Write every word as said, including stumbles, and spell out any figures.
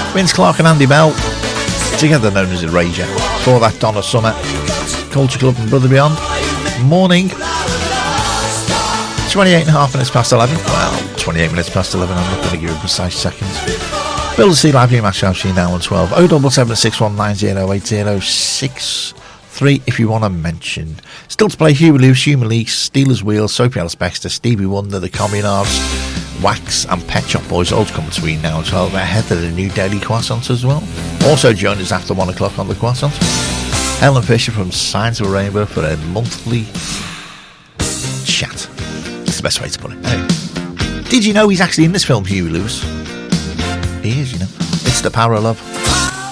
Vince Clarke and Andy Bell, together known as Erasure. Before that, Donna Summer, Culture Club and Brother Beyond. Morning. twenty-eight and a half minutes past eleven. Well, twenty-eight minutes past eleven. I'm not going to give you precise seconds. Bill to see live you match machine now on twelve. oh double seven six one nine oh eight oh six three if you want to mention. Still to play Huey Lewis, Human League, Steelers Wheel, Soapy Alice Baxter, Stevie Wonder, The Communards, Wax and Pet Shop Boys all to come between now and twelve, ahead of the new Daily Croissants as well. Also join us after one o'clock on the Croissant. Helen Fisher from Signs of a Rainbow for a monthly chat. That's the best way to put it. Anyway, did you know he's actually in this film, Huey Lewis? He is, you know. It's The Power of Love.